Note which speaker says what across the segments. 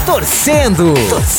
Speaker 1: torcendo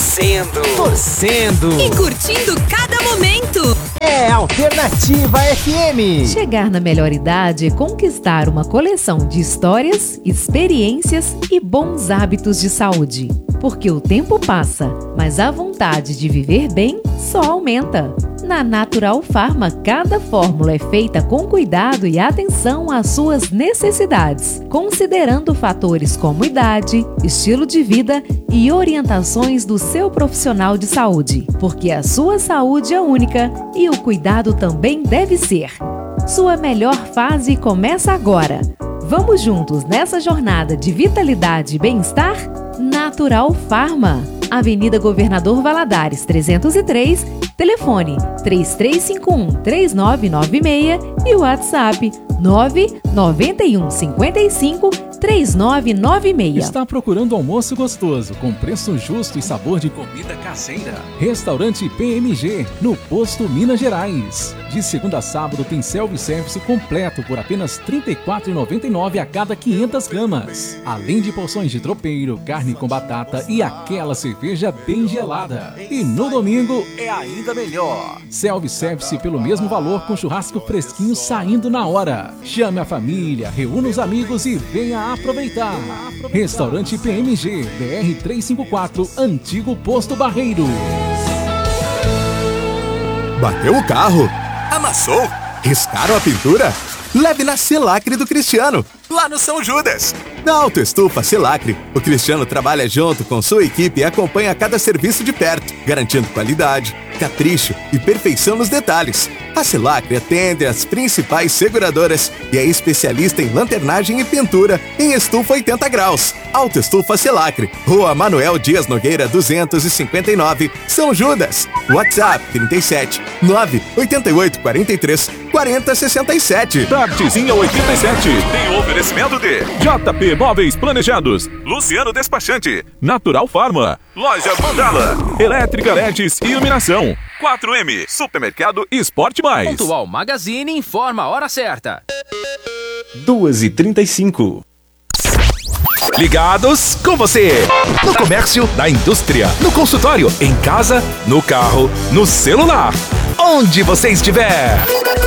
Speaker 2: E curtindo cada momento.
Speaker 1: É Alternativa FM.
Speaker 3: Chegar na melhor idade é conquistar uma coleção de histórias, experiências e bons hábitos de saúde. Porque o tempo passa, mas a vontade de viver bem só aumenta. Na Natural Pharma, cada fórmula é feita com cuidado e atenção às suas necessidades, considerando fatores como idade, estilo de vida e orientações do seu profissional de saúde. Porque a sua saúde é única e o cuidado também deve ser. Sua melhor fase começa agora. Vamos juntos nessa jornada de vitalidade e bem-estar? Natural Pharma, Avenida Governador Valadares 303, telefone 3351-3996 e o WhatsApp 99155-3996.
Speaker 4: Está procurando almoço gostoso, com preço justo e sabor de comida caseira? Restaurante PMG, no Posto Minas Gerais. De segunda a sábado tem self-service completo por apenas R$ 34,99 a cada 500 gramas. Além de porções de tropeiro, carne com batata e aquela cerveja bem gelada. E no domingo é ainda melhor. Self-service pelo mesmo valor, com churrasco fresquinho saindo na hora. Chame a família, reúna os amigos e venha aproveitar. Restaurante PMG, BR 354, Antigo Posto Barreiro.
Speaker 5: Bateu o carro? Amassou? Riscaram a pintura? Leve na Selacre do Cristiano, lá no São Judas. Na Autoestufa Selacre, o Cristiano trabalha junto com sua equipe e acompanha cada serviço de perto, garantindo qualidade, capricho e perfeição nos detalhes. A Selacre atende as principais seguradoras e é especialista em lanternagem e pintura em estufa 80 graus. Autoestufa Selacre, Rua Manuel Dias Nogueira 259, São Judas. WhatsApp 37 988 43 40 67.
Speaker 6: Tardezinha 87. Tem oferecimento de JP Móveis Planejados, Luciano Despachante, Natural Pharma, Loja Mandala, Elétrica LEDs e Iluminação, 4M, Supermercado Esporte Mais.
Speaker 7: Pontual Magazine informa a hora certa.
Speaker 6: 2h35. Ligados com você. No comércio, na indústria, no consultório, em casa, no carro, no celular. Onde você estiver.